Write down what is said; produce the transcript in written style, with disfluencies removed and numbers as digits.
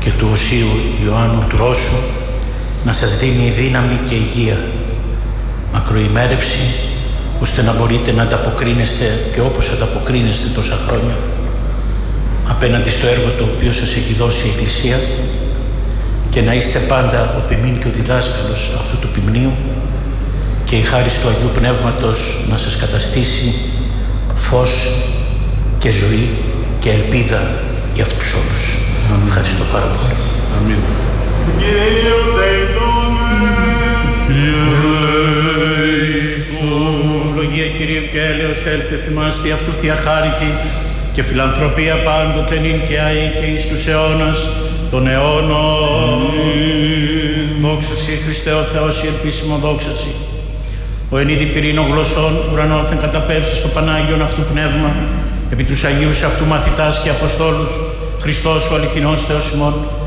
και του Οσίου Ιωάννου του Ρώσου να σας δίνει δύναμη και υγεία, μακροημέρευση, ώστε να μπορείτε να ανταποκρίνεστε και όπως ανταποκρίνεστε τόσα χρόνια απέναντι στο έργο το οποίο σας έχει δώσει η Εκκλησία, και να είστε πάντα ο ποιμήν και ο διδάσκαλος αυτού του ποιμνίου, και η χάρις του Αγίου Πνεύματος να σας καταστήσει φως και ζωή και ελπίδα για αυτούς όλους. Ευχαριστώ πάρα πολύ. Αμήν. Ευλογία Κυρίου και έλεος έλθε θυμάστε αυτού θεία χάρητη και φιλανθρωπία πάντοτε νυν και αεί και εις τους αιώνας των αιώνων. Δόξα Συ Χριστέ ο Θεός η ελπίσιμο δόξα Συ. Ο εν είδη πυρήνο γλωσσών ουρανόθεν καταπέμψει στο Πανάγιον αυτού πνεύμα επί τους Αγίους αυτού μαθητάς και Αποστόλους Χριστός ο αληθινός Θεός ημών